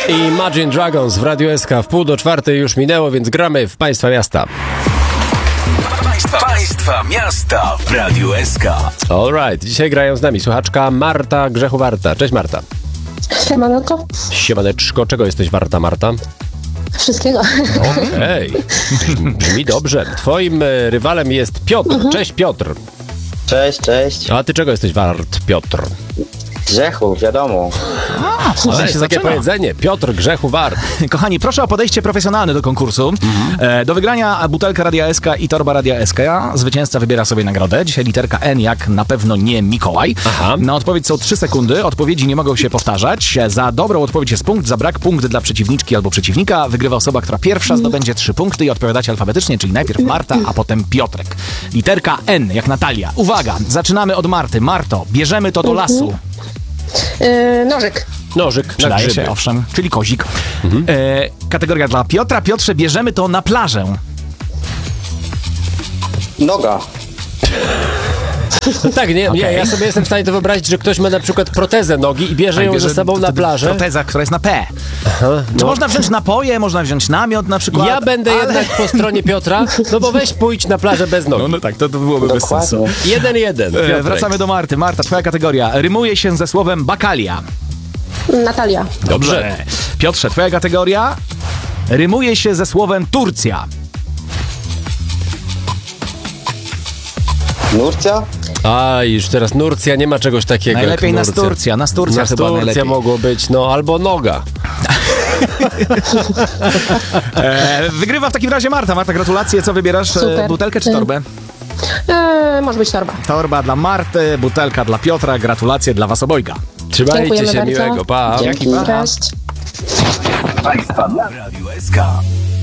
Imagine Dragons w Radiu SK. W 3:30 już minęło, więc gramy w Państwa Miasta. Państwa Miasta w Radiu SK. Alright, dzisiaj grają z nami słuchaczka Marta Grzechu Warta. Cześć Marta. Siemanko. Siemaneczko, czego jesteś warta, Marta? Wszystkiego. Okej, brzmi dobrze. Twoim rywalem jest Piotr. Cześć Piotr. Cześć. A ty czego jesteś wart, Piotr? Grzechu, wiadomo. To jest takie powiedzenie. Piotr Grzechu wart. Kochani, proszę o podejście profesjonalne do konkursu. Do wygrania butelka Radia SK i torba Radia SK. Zwycięzca wybiera sobie nagrodę. Dzisiaj literka N, jak na pewno nie Mikołaj. Aha. Na odpowiedź są 3 sekundy. Odpowiedzi nie mogą się powtarzać. Za dobrą odpowiedź jest punkt, za brak punkt dla przeciwniczki albo przeciwnika. Wygrywa osoba, która pierwsza zdobędzie 3 punkty i odpowiadacie alfabetycznie, czyli najpierw Marta, a potem Piotrek. Literka N, jak Natalia. Uwaga, zaczynamy od Marty. Marto, bierzemy to do lasu. Nożyk. Nożyk na Przydaje grzyby. się, owszem, czyli kozik. Kategoria dla Piotra. Piotrze, bierzemy to na plażę. Noga. No tak, nie, ja sobie jestem w stanie to wyobrazić, że ktoś ma na przykład protezę nogi i bierze ją ze sobą na plażę. Proteza, która jest na P. Czy można wziąć napoje, można wziąć namiot na przykład? Ja będę jednak po stronie Piotra, no bo weź pójdź na plażę bez nogi. No tak, to byłoby bez sensu. 1-1. Piotrek. Wracamy do Marty. Marta, twoja kategoria. Rymuje się ze słowem bakalia. Natalia. Dobrze. Piotrze, twoja kategoria. Rymuje się ze słowem Turcja. Nurcja? A, już teraz Nurcja, nie ma czegoś takiego Najlepiej jak Nurcja. Nasturcja chyba Nasturcja najlepiej. mogło być, no albo noga. Wygrywa w takim razie Marta. Marta, gratulacje. Co wybierasz? Super. Butelkę czy torbę? Może być torba. Torba dla Marty, butelka dla Piotra. Gratulacje dla was obojga. Trzymajcie Dziękujemy się bardzo. miłego, pa. Dzięki, cześć. Państwa na Radiu SK.